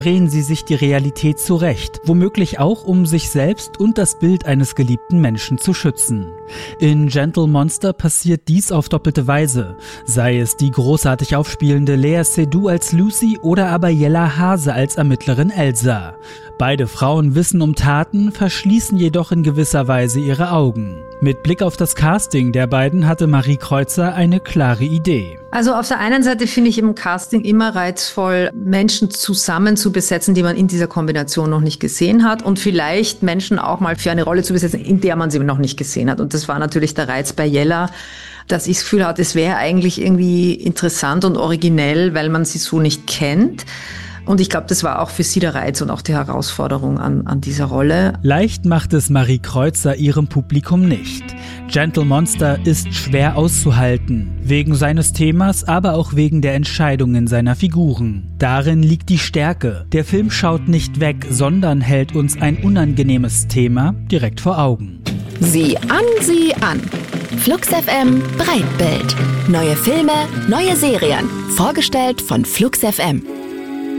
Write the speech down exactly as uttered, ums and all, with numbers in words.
drehen sie sich die Realität zurecht, womöglich auch, um sich selbst und das Bild eines geliebten Menschen zu schützen. In Gentle Monster passiert dies auf doppelte Weise, sei es die großartig aufspielende Léa Seydoux als Lucy oder aber Jella Hase als Ermittlerin Elsa. Beide Frauen wissen um Taten, verschließen jedoch in gewisser Weise ihre Augen. Mit Blick auf das Casting der beiden hatte Marie Kreuzer eine klare Idee. Also auf der einen Seite finde ich im Casting immer reizvoll, Menschen zusammen zu besetzen, die man in dieser Kombination noch nicht gesehen hat und vielleicht Menschen auch mal für eine Rolle zu besetzen, in der man sie noch nicht gesehen hat. Und das war natürlich der Reiz bei Jella, dass ich das Gefühl hatte, es wäre eigentlich irgendwie interessant und originell, weil man sie so nicht kennt. Und ich glaube, das war auch für sie der Reiz und auch die Herausforderung an, an dieser Rolle. Leicht macht es Marie Kreuzer ihrem Publikum nicht. Gentle Monster ist schwer auszuhalten, wegen seines Themas, aber auch wegen der Entscheidungen seiner Figuren. Darin liegt die Stärke. Der Film schaut nicht weg, sondern hält uns ein unangenehmes Thema direkt vor Augen. Sieh an, sieh an. Flux F M Breitbild. Neue Filme, neue Serien. Vorgestellt von Flux F M.